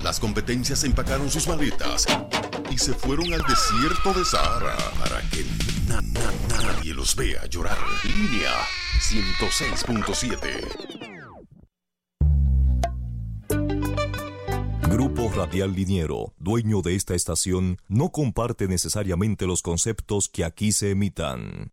Las competencias empacaron sus maletas y se fueron al desierto de Sahara para que nadie los vea llorar. Línea 106.7. Grupo Radial Liniero, dueño de esta estación, no comparte necesariamente los conceptos que aquí se emitan.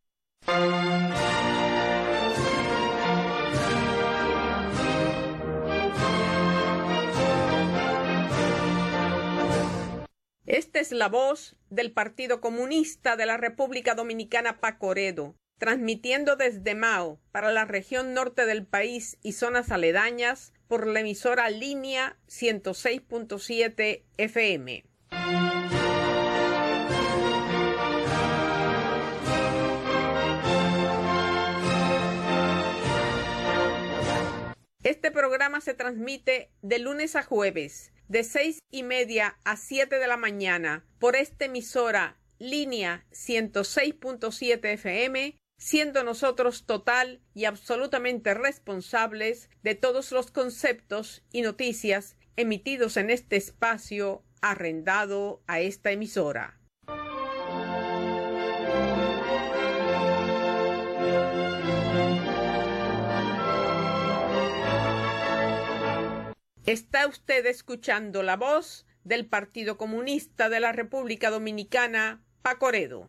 Esta es la voz del Partido Comunista de la República Dominicana, Pacoredo, transmitiendo desde Mao para la región norte del país y zonas aledañas por la emisora Línea 106.7 FM. Este programa se transmite de lunes a jueves, de 6:30 a 7 de la mañana, por esta emisora Línea 106.7 FM, siendo nosotros total y absolutamente responsables de todos los conceptos y noticias emitidos en este espacio arrendado a esta emisora. Está usted escuchando la voz del Partido Comunista de la República Dominicana, Pacoredo.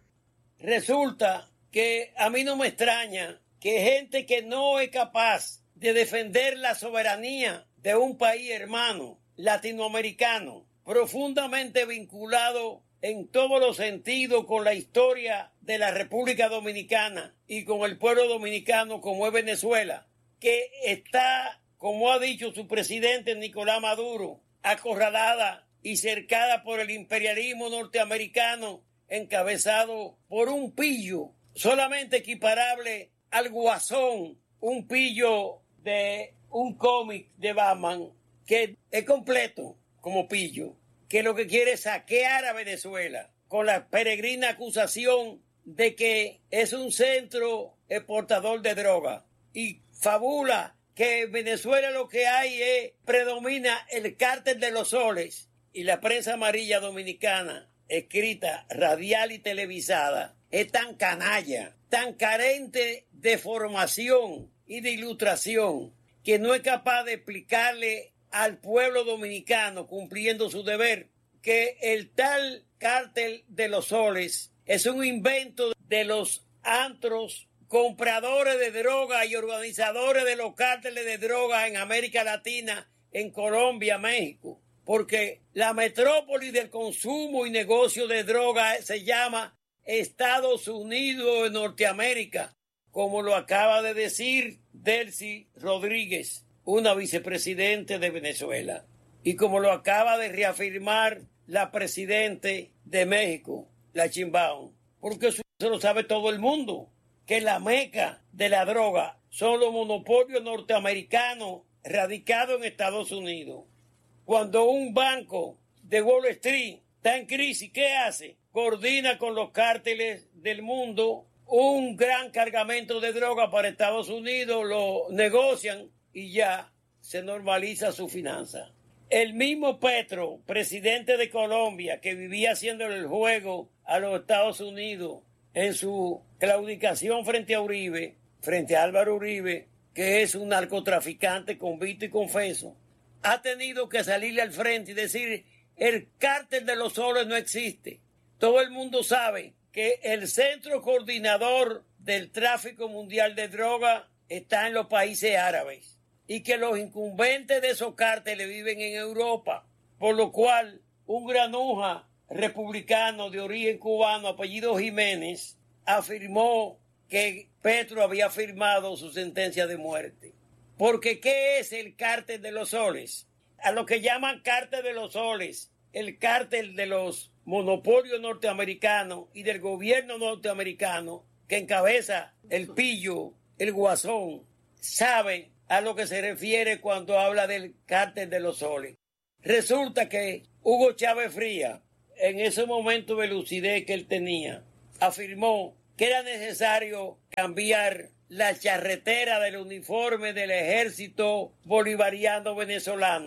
Resulta que a mí no me extraña que gente que no es capaz de defender la soberanía de un país hermano latinoamericano, profundamente vinculado en todos los sentidos con la historia de la República Dominicana y con el pueblo dominicano como es Venezuela, que está, como ha dicho su presidente Nicolás Maduro, acorralada y cercada por el imperialismo norteamericano, encabezado por un pillo solamente equiparable al Guasón, un pillo de un cómic de Batman, que es completo como pillo, que lo que quiere es saquear a Venezuela con la peregrina acusación de que es un centro exportador de droga, y fabula que en Venezuela lo que hay es, predomina el cártel de los soles, y la prensa amarilla dominicana, escrita, radial y televisada, es tan canalla, tan carente de formación y de ilustración, que no es capaz de explicarle al pueblo dominicano, cumpliendo su deber, que el tal cártel de los soles es un invento de los antros compradores de droga y organizadores de los cárteles de droga en América Latina, en Colombia, México, porque la metrópoli del consumo y negocio de droga se llama Estados Unidos de Norteamérica, como lo acaba de decir Delcy Rodríguez, una vicepresidente de Venezuela, y como lo acaba de reafirmar la presidente de México, la Sheinbaum, porque eso lo sabe todo el mundo, que la meca de la droga son los monopolios norteamericanos radicados en Estados Unidos. Cuando un banco de Wall Street está en crisis, ¿qué hace? Coordina con los cárteles del mundo un gran cargamento de droga para Estados Unidos, lo negocian y ya se normaliza su finanza. El mismo Petro, presidente de Colombia, que vivía haciéndole el juego a los Estados Unidos en su claudicación frente a Uribe, frente a Álvaro Uribe, que es un narcotraficante convicto y confeso, ha tenido que salirle al frente y decir: el cártel de los soles no existe. Todo el mundo sabe que el centro coordinador del tráfico mundial de droga está en los países árabes y que los incumbentes de esos cárteles viven en Europa, por lo cual un granuja republicano de origen cubano, apellido Jiménez, afirmó que Petro había firmado su sentencia de muerte. Porque ¿qué es el cártel de los soles? A lo que llaman cártel de los soles, el cártel de los monopolios norteamericanos y del gobierno norteamericano que encabeza el pillo, el Guasón, sabe a lo que se refiere cuando habla del cártel de los soles. Resulta que Hugo Chávez Frías, en ese momento de lucidez que él tenía, afirmó que era necesario cambiar la charretera del uniforme del ejército bolivariano venezolano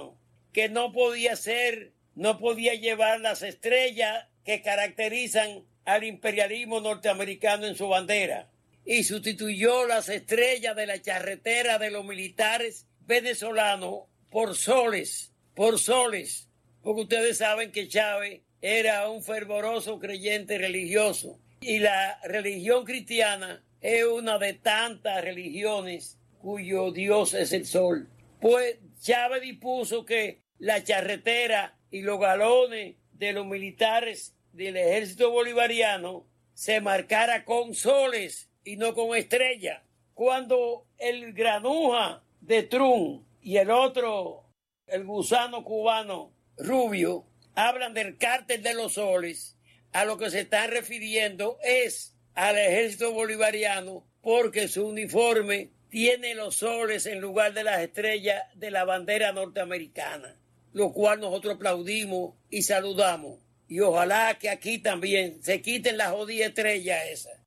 que no podía llevar las estrellas que caracterizan al imperialismo norteamericano en su bandera, y sustituyó las estrellas de la charretera de los militares venezolanos por soles, porque ustedes saben que Chávez era un fervoroso creyente religioso, y la religión cristiana es una de tantas religiones cuyo Dios es el sol. Pues Chávez dispuso que la charretera y los galones de los militares del ejército bolivariano se marcara con soles y no con estrellas. Cuando el granuja de Trump y el otro, el gusano cubano Rubio, hablan del cártel de los soles, a lo que se están refiriendo es al ejército bolivariano, porque su uniforme tiene los soles en lugar de las estrellas de la bandera norteamericana, lo cual nosotros aplaudimos y saludamos. Y ojalá que aquí también se quiten la jodida estrella esa,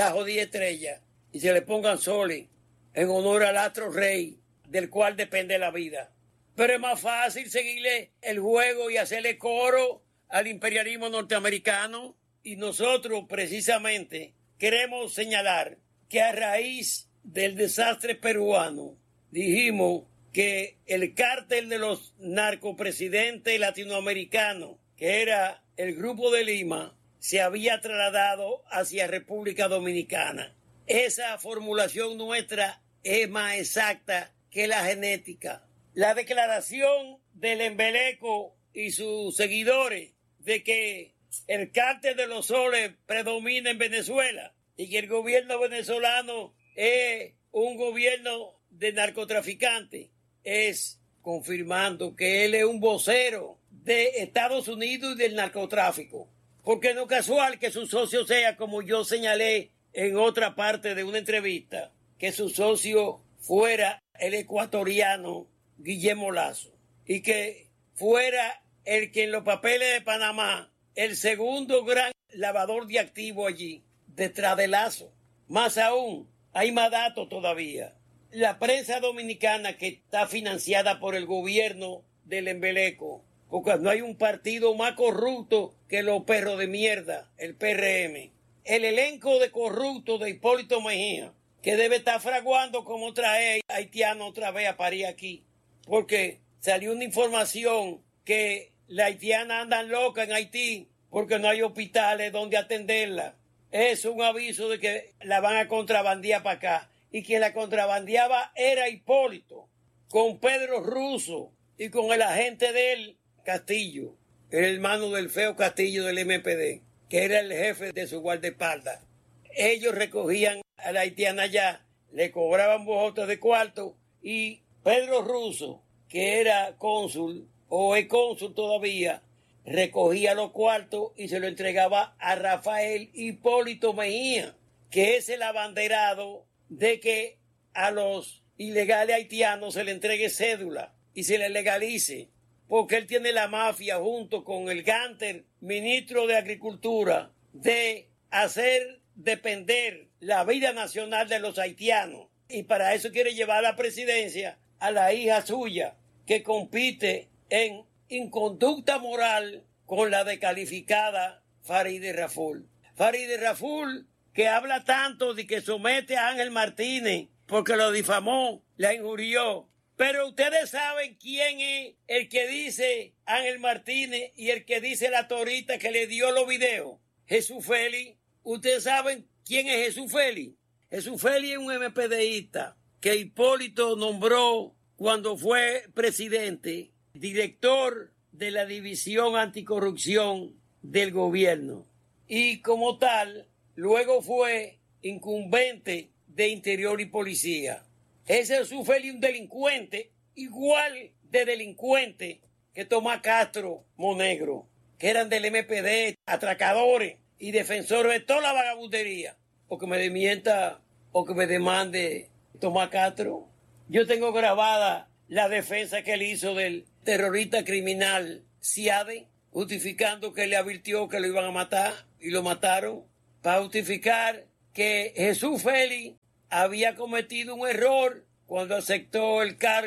y se le pongan soles en honor al astro rey del cual depende la vida. Pero es más fácil seguirle el juego y hacerle coro al imperialismo norteamericano, y nosotros precisamente queremos señalar que a raíz del desastre peruano dijimos que el cártel de los narcopresidentes latinoamericanos, que era el Grupo de Lima, se había trasladado hacia República Dominicana. Esa formulación nuestra es más exacta que la genética. La declaración del Embeleco y sus seguidores de que el cártel de los soles predomina en Venezuela y que el gobierno venezolano es un gobierno de narcotraficantes, es confirmando que él es un vocero de Estados Unidos y del narcotráfico. Porque no es casual que su socio sea, como yo señalé en otra parte de una entrevista, que su socio fuera el ecuatoriano Guillermo Lazo, y que fuera el que en los papeles de Panamá, el segundo gran lavador de activos allí, detrás de Lazo. Más aún, hay más datos todavía. La prensa dominicana, que está financiada por el gobierno del Embeleco, porque no hay un partido más corrupto que los perros de mierda, el PRM. El elenco de corruptos de Hipólito Mejía, que debe estar fraguando cómo traer haitianos otra vez a París aquí, porque salió una información que las haitianas andan locas en Haití porque no hay hospitales donde atenderla. Es un aviso de que la van a contrabandear para acá, y quien la contrabandeaba era Hipólito, con Pedro Russo y con el agente de él, Castillo, el hermano del feo Castillo del MPD, que era el jefe de su guardaespaldas. Ellos recogían a la haitiana allá, le cobraban bojotas de cuarto, y Pedro Russo, que era cónsul, o es cónsul todavía, recogía los cuartos y se lo entregaba a Rafael Hipólito Mejía, que es el abanderado de que a los ilegales haitianos se le entregue cédula y se le legalice, porque él tiene la mafia junto con el Ganter, ministro de Agricultura, de hacer depender la vida nacional de los haitianos, y para eso quiere llevar a la presidencia a la hija suya, que compite en inconducta moral con la descalificada Farideh Raful. Farideh Raful, que habla tanto de que somete a Ángel Martínez porque lo difamó, la injurió. Pero ustedes saben quién es el que dice Ángel Martínez y el que dice la torita que le dio los videos. Jesús Félix. Ustedes saben quién es Jesús Félix. Jesús Félix es un MPDista que Hipólito nombró cuando fue presidente, director de la División Anticorrupción del gobierno. Y como tal, luego fue incumbente de Interior y Policía. Ese Jesús Félix, un delincuente, igual de delincuente que Tomás Castro Monegro, que eran del MPD, atracadores y defensores de toda la vagabundería. O que me desmienta o que me demande Tomás Castro. Yo tengo grabada la defensa que él hizo del terrorista criminal Ciade, justificando que él le advirtió que lo iban a matar y lo mataron, para justificar que Jesús Félix había cometido un error cuando aceptó el cargo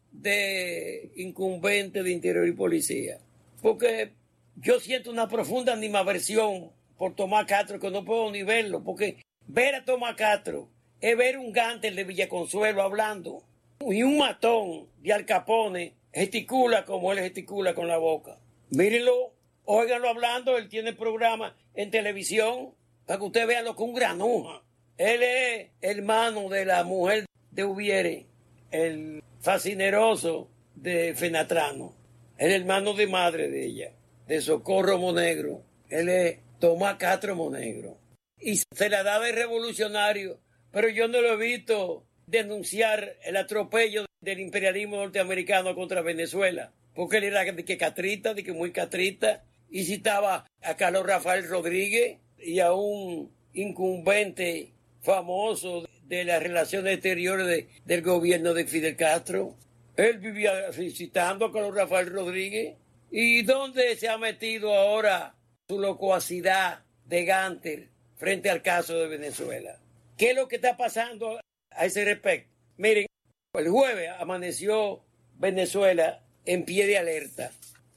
de incumbente de Interior y Policía. Porque yo siento una profunda animadversión por Tomás Castro, que no puedo ni verlo, porque ver a Tomás Castro es ver un gánster de Villaconsuelo hablando, y un matón de Al Capone gesticula como él gesticula con la boca. Mírenlo, óiganlo hablando, él tiene programa en televisión, para que usted vea lo que un granuja. Él es hermano de la mujer de Ubiere, el fascineroso de Fenatrano. El hermano de madre de ella, de Socorro Monegro. Él es Tomás Castro Monegro. Y se la da de revolucionario, pero yo no lo he visto denunciar el atropello del imperialismo norteamericano contra Venezuela. Porque él era de que catrita, de que muy catrita, y citaba a Carlos Rafael Rodríguez y a un incumbente famoso de las relaciones exteriores del gobierno de Fidel Castro. Él vivía citando a Carlos Rafael Rodríguez. ¿Y dónde se ha metido ahora su locuacidad de gánster frente al caso de Venezuela? ¿Qué es lo que está pasando a ese respecto? Miren, el jueves amaneció Venezuela en pie de alerta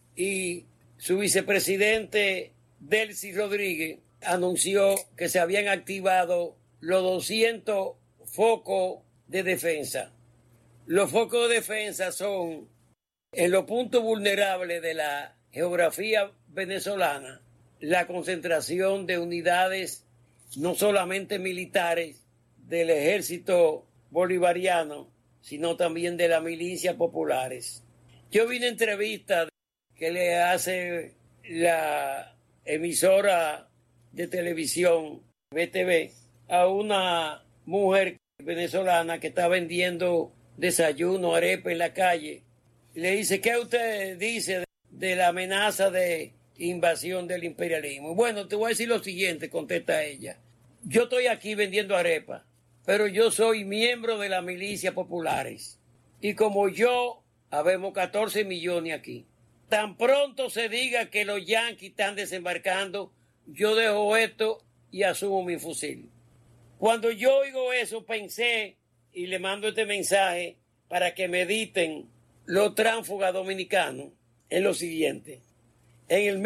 y su vicepresidente Delcy Rodríguez anunció que se habían activado los 200 focos de defensa. Los focos de defensa son en los puntos vulnerables de la geografía venezolana, la concentración de unidades no solamente militares del ejército bolivariano, sino también de las milicias populares. Yo vi una entrevista que le hace la emisora de televisión BTV a una mujer venezolana que está vendiendo desayuno, arepa en la calle. Le dice, ¿qué usted dice de la amenaza de invasión del imperialismo? Bueno, te voy a decir lo siguiente, contesta ella. Yo estoy aquí vendiendo arepa, pero yo soy miembro de las milicias populares. Y como yo, habemos 14 millones aquí. Tan pronto se diga que los yanquis están desembarcando, yo dejo esto y asumo mi fusil. Cuando yo oigo eso, pensé, y le mando este mensaje para que mediten los tránsfugas dominicanos, en lo siguiente. En el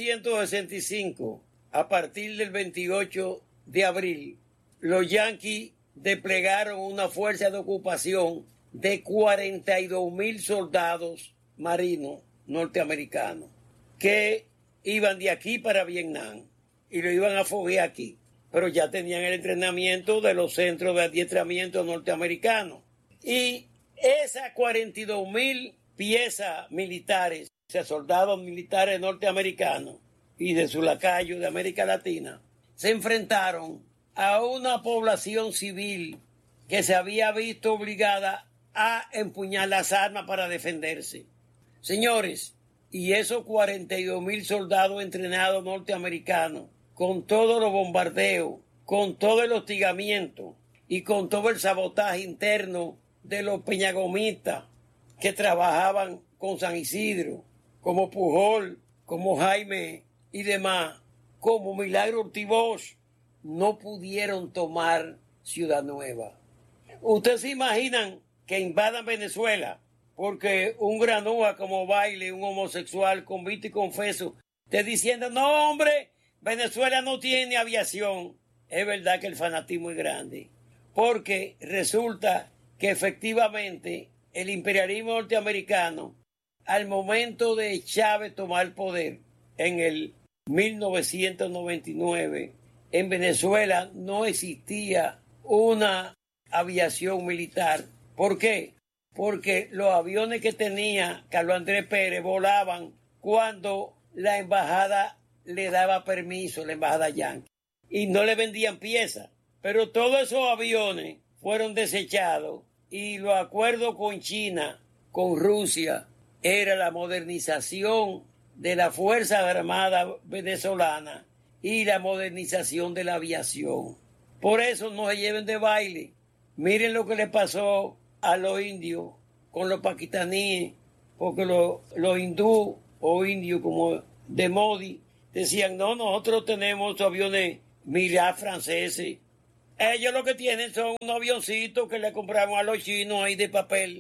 1965, a partir del 28 de abril, los yanquis desplegaron una fuerza de ocupación de 42,000 soldados marinos norteamericanos que iban de aquí para Vietnam y lo iban a foguear aquí, pero ya tenían el entrenamiento de los centros de adiestramiento norteamericanos. Y esas 42,000 piezas militares, o sea, soldados militares norteamericanos y de su lacayo de América Latina, se enfrentaron a una población civil que se había visto obligada a empuñar las armas para defenderse. Señores, y esos 42,000 soldados entrenados norteamericanos, con todos los bombardeos, con todo el hostigamiento y con todo el sabotaje interno de los peñagomistas que trabajaban con San Isidro, como Pujol, como Jaime y demás, como Milagro Ortiz Bosch, no pudieron tomar Ciudad Nueva. ¿Ustedes se imaginan que invadan Venezuela porque un granúa como Baile, un homosexual convicto y confeso, esté diciendo, no hombre, Venezuela no tiene aviación? Es verdad que el fanatismo es grande, porque resulta que efectivamente el imperialismo norteamericano, al momento de Chávez tomar el poder en el 1999, en Venezuela no existía una aviación militar. ¿Por qué? Porque los aviones que tenía Carlos Andrés Pérez volaban cuando la embajada le daba permiso, la embajada yanqui, y no le vendían piezas. Pero todos esos aviones fueron desechados y los acuerdos con China, con Rusia, era la modernización de la Fuerza Armada venezolana y la modernización de la aviación. Por eso no se lleven de baile. Miren lo que le pasó a los indios con los pakistaníes, porque los hindú o indios como de Modi decían, no, nosotros tenemos aviones Mirage franceses. Ellos lo que tienen son unos avioncitos que le compraron a los chinos ahí de papel,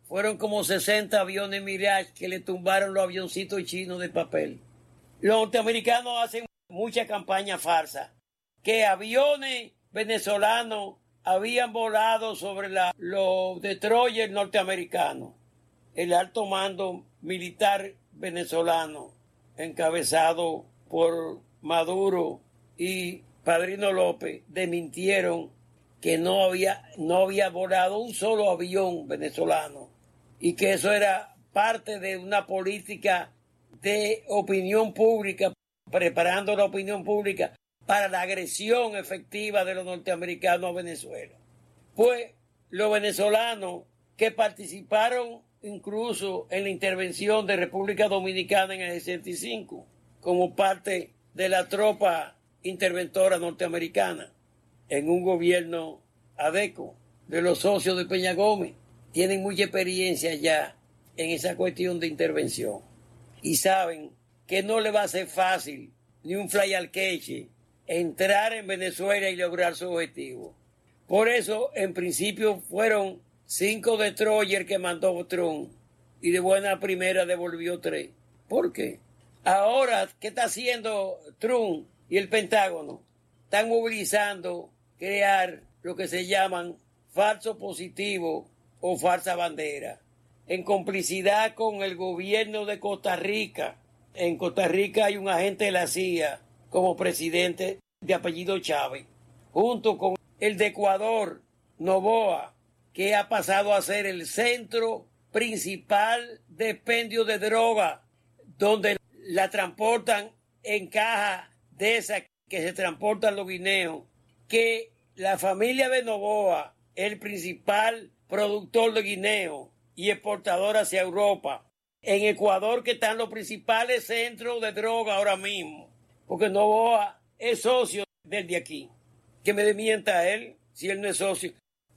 fueron como 60 aviones Mirage que le tumbaron los avioncitos chinos de papel. Los norteamericanos hacen mucha campaña farsa, que aviones venezolanos habían volado sobre los destroyers norteamericanos. El alto mando militar venezolano, encabezado por Maduro y Padrino López, desmintieron que no había volado un solo avión venezolano y que eso era parte de una política de opinión pública, preparando la opinión pública para la agresión efectiva de los norteamericanos a Venezuela. Pues los venezolanos que participaron incluso en la intervención de República Dominicana en el 65 como parte de la tropa interventora norteamericana en un gobierno ADECO de los socios de Peña Gómez, tienen mucha experiencia ya en esa cuestión de intervención y saben que no le va a ser fácil ni un fly al queche entrar en Venezuela y lograr su objetivo. Por eso, en principio, fueron 5 destroyers que mandó Trump y de buena primera devolvió 3. ¿Por qué? Ahora, ¿qué está haciendo Trump y el Pentágono? Están movilizando, crear lo que se llaman falso positivo o falsa bandera, en complicidad con el gobierno de Costa Rica. En Costa Rica hay un agente de la CIA como presidente de apellido Chávez, junto con el de Ecuador, Noboa, que ha pasado a ser el centro principal de expendio de droga, donde la transportan en cajas de esas que se transportan los guineos, que la familia de Noboa es el principal productor de guineo y exportador hacia Europa. En Ecuador, que están los principales centros de droga ahora mismo, porque Noboa es socio del de aquí. Que me desmienta él, si él no es socio.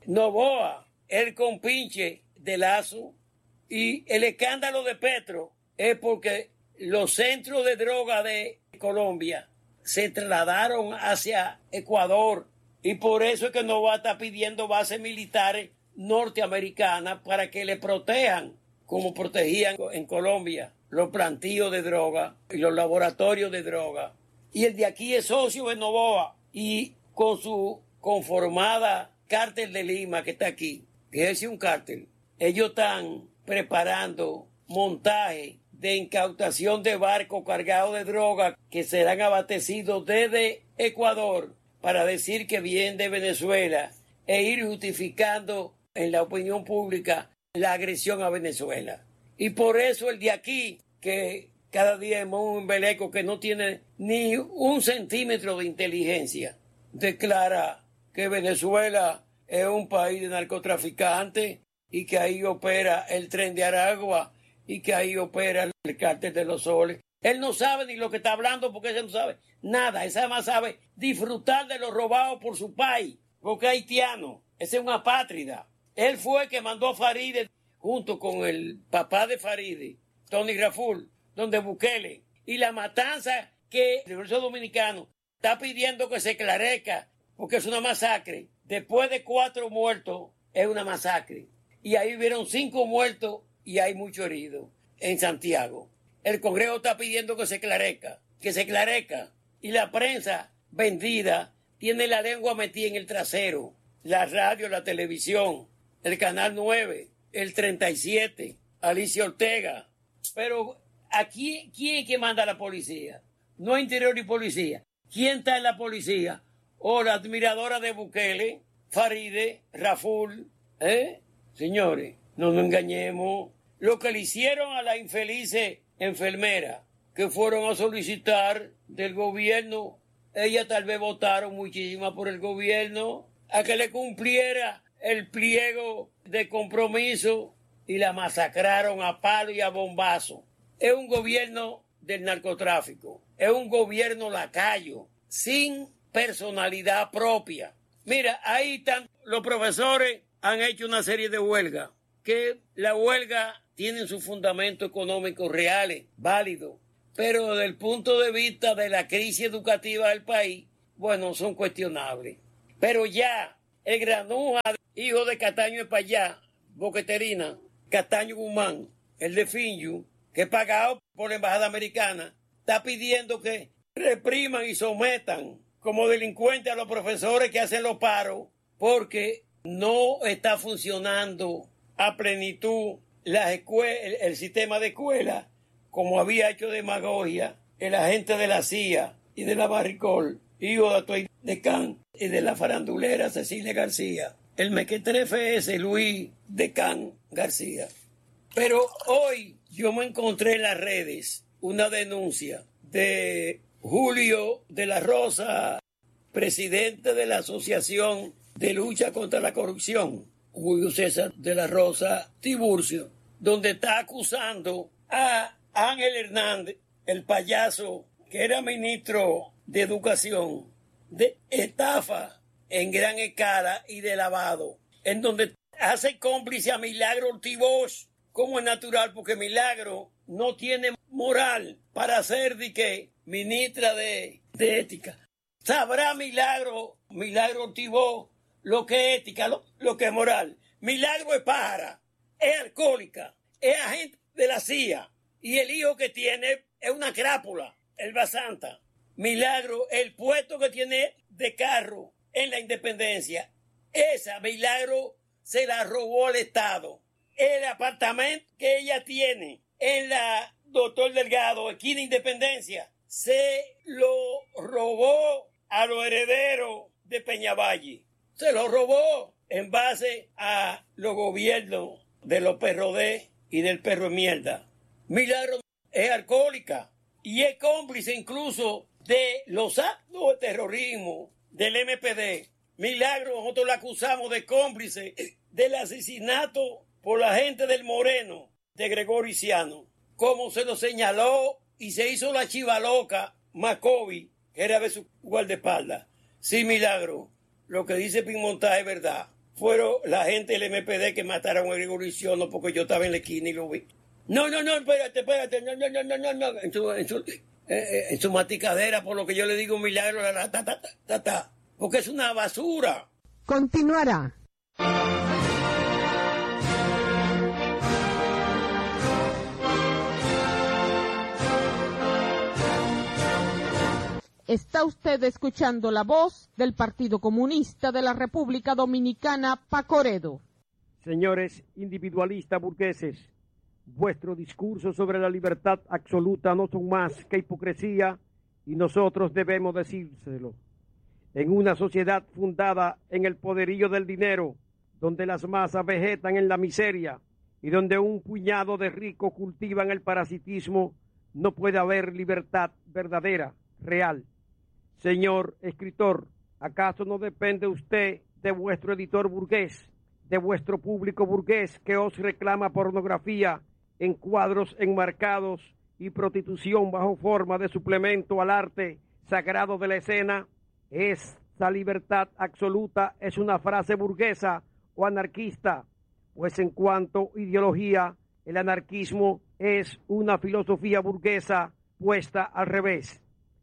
Noboa, el compinche de Lazo, y el escándalo de Petro es porque los centros de droga de Colombia se trasladaron hacia Ecuador, y por eso es que Noboa está pidiendo bases militares norteamericanas para que le protejan, como protegían en Colombia los plantíos de droga y los laboratorios de droga. Y el de aquí es socio de Noboa, y con su conformada cártel de Lima que está aquí, que es un cártel, ellos están preparando montaje de incautación de barcos cargados de droga que serán abastecidos desde Ecuador para decir que vienen de Venezuela e ir justificando en la opinión pública la agresión a Venezuela. Y por eso el de aquí, que cada día es un embeleco que no tiene ni 1 centímetro de inteligencia, declara que Venezuela es un país de narcotraficantes y que ahí opera el Tren de Aragua y que ahí opera el Cártel de los Soles. Él no sabe ni lo que está hablando porque él no sabe nada. Él además sabe disfrutar de lo robado por su país, porque es haitiano. Ese es un apátrida. Él fue el que mandó a Faride junto con el papá de Faride, Tony Raful, donde Bukele. Y la matanza que el Ejército Dominicano está pidiendo que se esclarezca porque es una masacre. Después de 4 muertos, es una masacre. Y ahí hubieron 5 muertos y hay muchos heridos en Santiago. El Congreso está pidiendo que se esclarezca, Y la prensa vendida tiene la lengua metida en el trasero. La radio, la televisión, el Canal 9, el 37, Alicia Ortega. Pero aquí, ¿quién es que manda a la policía? No Interior y policía. ¿Quién está en la policía? O la admiradora de Bukele, Faride, Raful. Señores, no nos engañemos. Lo que le hicieron a la infelices enfermera que fueron a solicitar del gobierno, ellas tal vez votaron muchísimas por el gobierno a que le cumpliera el pliego de compromiso y la masacraron a palo y a bombazo. Es un gobierno del narcotráfico, es un gobierno lacayo, sin personalidad propia. Mira, ahí están los profesores, han hecho una serie de huelgas, que la huelga tiene sus fundamentos económicos reales, válidos, pero desde el punto de vista de la crisis educativa del país, bueno, son cuestionables. Pero ya el Granuja, hijo de Cataño de Payá, Boqueterina, Castaño Guzmán, el de Finju, que pagado por la embajada americana, está pidiendo que repriman y sometan como delincuentes a los profesores que hacen los paros, porque no está funcionando a plenitud el sistema de escuela, como había hecho demagogia el agente de la CIA y de la Barricol, hijo de Atuey Decán y de la farandulera Cecilia García, el mequetrefe ese Luis Decán García. Pero hoy yo me encontré en las redes una denuncia de Julio de la Rosa, presidente de la Asociación de Lucha contra la Corrupción, Julio César de la Rosa Tiburcio, donde está acusando a Ángel Hernández, el payaso que era ministro de Educación, de estafa en gran escala y de lavado, en donde hace cómplice a Milagro Ortiz Bosch, como es natural, porque Milagro no tiene moral para ser ministra de ética. Sabrá Milagro Ortiz Bosch lo que es ética, lo que es moral. Milagro es pájara, es alcohólica, es agente de la CIA, y el hijo que tiene es una crápula, el Basanta. Milagro, el puesto que tiene de carro en la Independencia, esa Milagro se la robó el Estado. El apartamento que ella tiene en la Doctor Delgado, esquina Independencia, se lo robó a los herederos de Peñavalle. Se lo robó en base a los gobiernos de los PRD y del perro de mierda. Milagro es alcohólica y es cómplice incluso de los actos de terrorismo del MPD. Milagro, nosotros la acusamos de cómplice del asesinato por la gente del Moreno, de Gregorio Iciano, como se lo señaló y se hizo la chiva loca Macobi, que era de su guardaespaldas. Sí, Milagro, lo que dice Pimonta es verdad. Fueron la gente del MPD que mataron a Gregorio Iciano porque yo estaba en la esquina y lo vi. No, espérate, no. En su maticadera, por lo que yo le digo, Milagro, porque es una basura. Continuará. Está usted escuchando la voz del Partido Comunista de la República Dominicana, Pacoredo. Señores individualistas burgueses, vuestro discurso sobre la libertad absoluta no son más que hipocresía y nosotros debemos decírselo. En una sociedad fundada en el poderío del dinero, donde las masas vegetan en la miseria y donde un puñado de ricos cultivan el parasitismo, no puede haber libertad verdadera, real. Señor escritor, ¿acaso no depende usted de vuestro editor burgués, de vuestro público burgués que os reclama pornografía en cuadros enmarcados y prostitución bajo forma de suplemento al arte sagrado de la escena? ¿Esa libertad absoluta es una frase burguesa o anarquista? Pues en cuanto a ideología, el anarquismo es una filosofía burguesa puesta al revés.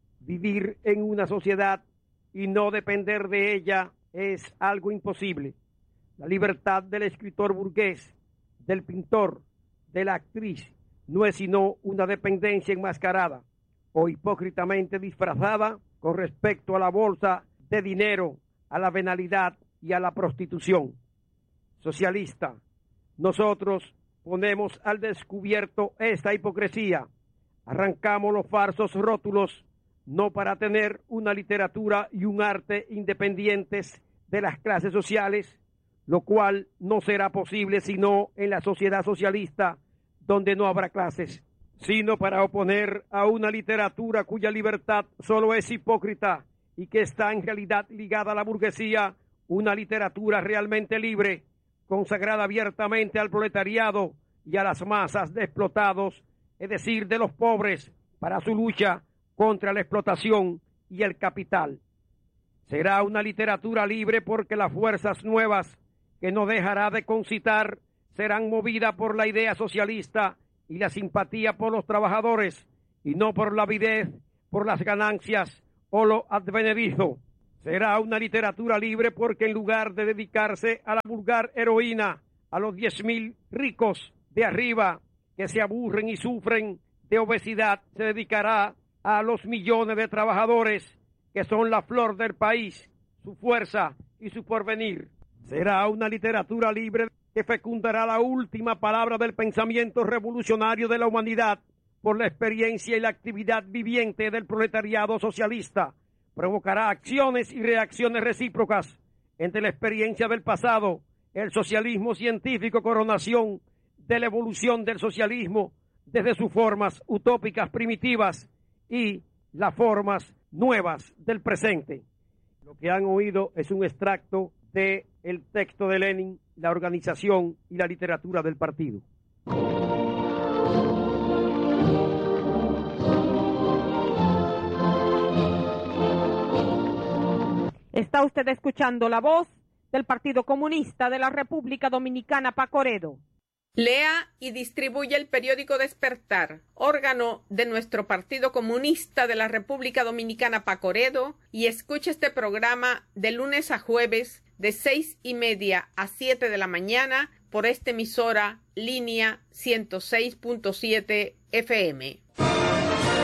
Vivir en una sociedad y no depender de ella es algo imposible. La libertad del escritor burgués, del pintor, de la actriz, no es sino una dependencia enmascarada o hipócritamente disfrazada con respecto a la bolsa de dinero, a la venalidad y a la prostitución. Socialista, nosotros ponemos al descubierto esta hipocresía, arrancamos los falsos rótulos, no para tener una literatura y un arte independientes de las clases sociales, lo cual no será posible sino en la sociedad socialista, donde no habrá clases, sino para oponer a una literatura cuya libertad solo es hipócrita y que está en realidad ligada a la burguesía, una literatura realmente libre, consagrada abiertamente al proletariado y a las masas de explotados, es decir, de los pobres, para su lucha contra la explotación y el capital. Será una literatura libre porque las fuerzas nuevas, que no dejará de concitar, serán movidas por la idea socialista y la simpatía por los trabajadores, y no por la avidez, por las ganancias o lo advenedizo. Será una literatura libre porque en lugar de dedicarse a la vulgar heroína, a los 10.000 ricos de arriba que se aburren y sufren de obesidad. Se dedicará a los millones de trabajadores que son la flor del país, su fuerza y su porvenir. Será una literatura libre que fecundará la última palabra del pensamiento revolucionario de la humanidad por la experiencia y la actividad viviente del proletariado socialista. Provocará acciones y reacciones recíprocas entre la experiencia del pasado, el socialismo científico, coronación de la evolución del socialismo desde sus formas utópicas primitivas y las formas nuevas del presente. Lo que han oído es un extracto del texto de Lenin, la organización y la literatura del partido. Está usted escuchando la voz del Partido Comunista de la República Dominicana, Pacoredo. Lea y distribuye el periódico Despertar, órgano de nuestro Partido Comunista de la República Dominicana, Pacoredo, y escuche este programa de lunes a jueves de 6:30 a 7 de la mañana por esta emisora línea 106.7 FM.